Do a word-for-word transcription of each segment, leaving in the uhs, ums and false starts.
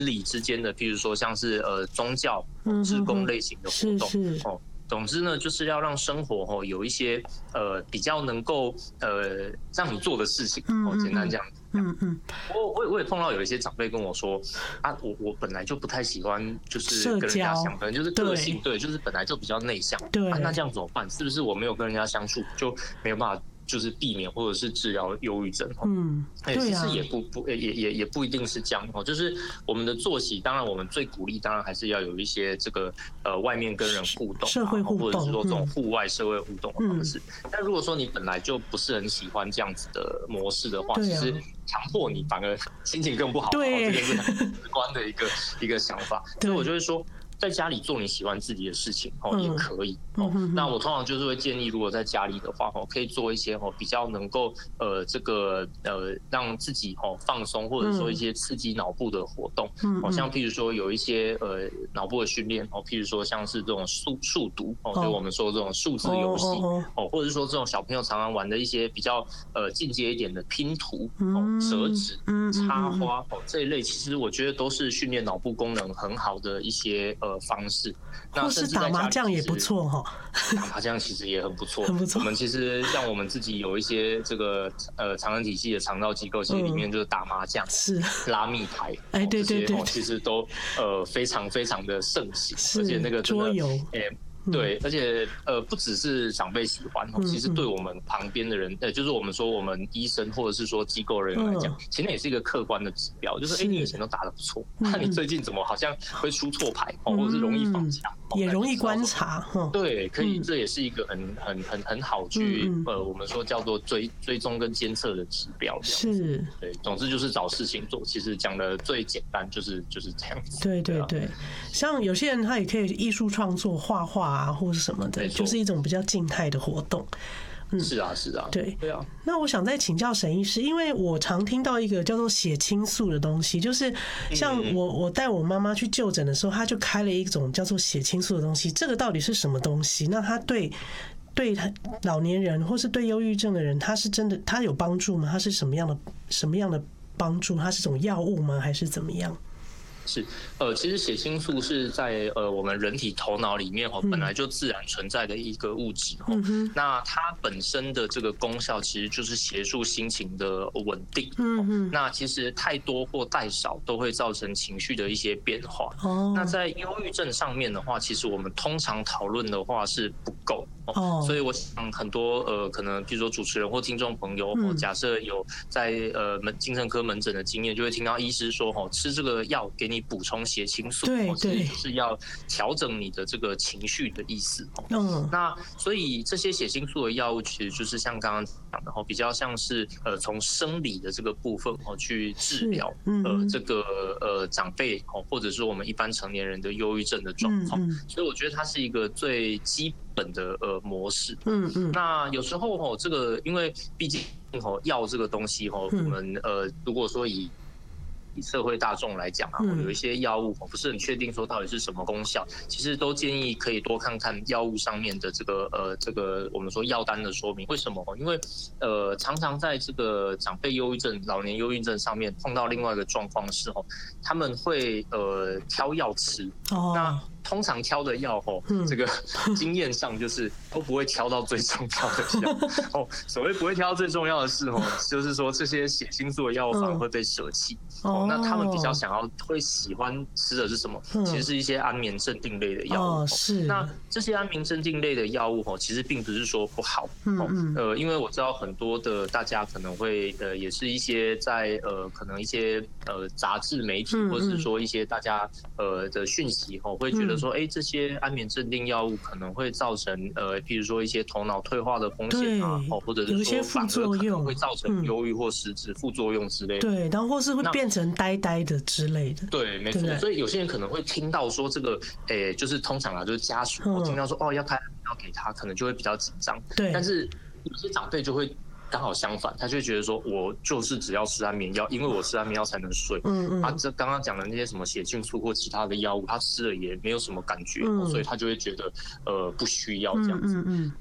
里之间的，譬如说像是呃宗教、志工类型的活动， 是是哦。总之呢，就是要让生活哦有一些呃比较能够呃让你做的事情哦，简单这样子。嗯嗯。我我也我也碰到有一些长辈跟我说啊，我我本来就不太喜欢就是跟人家相，可能就是个性对，就是本来就比较内向。对、啊。那这样怎么办？是不是我没有跟人家相处就没有办法？就是避免或者是治疗忧郁症，嗯，对、欸，其实也不不也也也不一定是这样哦。就是我们的作息，当然我们最鼓励，当然还是要有一些这个呃外面跟人互动、啊， 社会互动， 或者是说这种户外社会互动的方式。嗯、但如果说你本来就不是很喜欢这样子的模式的话，啊、其实强迫你反而心情更不好。对，这个是很直观的一个一个想法。所以我就会说。在家里做你喜欢自己的事情哦，也可以哦。那我通常就是会建议，如果在家里的话哦，可以做一些哦比较能够呃这个呃让自己哦放松，或者说一些刺激脑部的活动。哦，像譬如说有一些呃脑部的训练哦，譬如说像是这种数数独哦，就是我们说这种数字游戏哦，或者是说这种小朋友常常玩的一些比较呃进阶一点的拼图哦、折纸、插花哦这一类，其实我觉得都是训练脑部功能很好的一些呃。方式， 或是打麻将也不错哈。 打麻将其实也很不错， 很不错。 我们其实像我们自己有一些这个呃长庚体系的长照机构，其实里面就是打麻将、是拉密牌，哎，对对对，其实都呃非常非常的盛行，而且那个桌游， 哎。对，而且呃，不只是长辈喜欢，其实对我们旁边的人，呃，就是我们说我们医生或者是说机构人员来讲，其实也是一个客观的指标，就是哎，你以前都打得不错，那你最近怎么好像会出错牌，或者是容易放枪， 也容易观察， 对，可以，这也是一个很很很很好去呃，我们说叫做追追踪跟监测的指标，是，对，总之就是找事情做，其实讲的最简单就是就是这样子， 对对对，像有些人他也可以艺术创作，画画。啊，或是什么的，就是一种比较静态的活动。 嗯，是啊，是啊， 对对啊。那我想再请教沈医师，因为我常听到一个叫做血清素的东西，就是像我我带我妈妈去就诊的时候，她就开了一种叫做血清素的东西。这个到底是什么东西？那它对对老年人或是对忧郁症的人，它是真的它有帮助吗？它是什么样的什么样的帮助？它是种药物吗？还是怎么样？ 是，呃，其实血清素是在呃我们人体头脑里面哦本来就自然存在的一个物质哦，嗯、那它本身的这个功效其实就是协助心情的稳定。嗯、哦、那其实太多或太少都会造成情绪的一些变化。哦，那在忧郁症上面的话，其实我们通常讨论的话是不够。哦，所以我想很多呃，可能比如说主持人或听众朋友，嗯、假设有在呃门精神科门诊的经验，就会听到医师说，哦，吃这个药给你补充血清素， 对对， 就是要调整你的这个情绪的意思。嗯，那所以这些血清素的药物，其实就是像刚刚讲的，比较像是呃从生理的这个部分哦去治疗，嗯、呃这个呃长辈哦，或者是我们一般成年人的忧郁症的状况。嗯嗯、所以我觉得它是一个最基本的呃模式，嗯嗯，那有时候哦，这个因为毕竟哦药这个东西哦，我们呃如果说以以社会大众来讲啊，有一些药物不是很确定说到底是什么功效，其实都建议可以多看看药物上面的这个呃这个我们说药单的说明。为什么？因为呃常常在这个长辈忧郁症、老年忧郁症上面碰到另外一个状况是哦，他们会呃挑药吃，哦、那。通常挑的药吼，这个经验上就是都不会挑到最重要的药哦。所谓不会挑到最重要的是哦，就是说这些血清素的药反而会被舍弃。哦，那他们比较想要会喜欢吃的是什么？其实是一些安眠镇定类的药物。哦，是。那这些安眠镇定类的药物哦，其实并不是说不好。嗯呃，因为我知道很多的大家可能会呃，也是一些在呃，可能一些呃杂志媒体，或者是说一些大家呃的讯息哦，会觉得。说，哎，这些安眠镇定药物可能会造成呃，譬如说一些头脑退化的风险啊，或者是说反而可能会造成忧郁或失智副作用之类的。 对，然后或是会变成呆呆的之类的。 对，没错。所以有些人可能会听到说这个，哎，就是通常啊，就是家属听到说哦要开药给他，可能就会比较紧张。对，但是有些长辈就会。刚好相反，他就会觉得说，我就是只要吃安眠药，因为我吃安眠药才能睡。嗯嗯。他这刚刚讲的那些什么血清素或其他的药物，他吃了也没有什么感觉，嗯、所以他就会觉得呃不需要这样子。嗯嗯嗯。那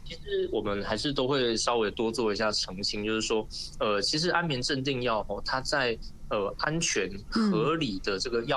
其实我们还是都会稍微多做一下澄清，就是说，呃，其实安眠镇定药哦，它在呃安全合理的这个药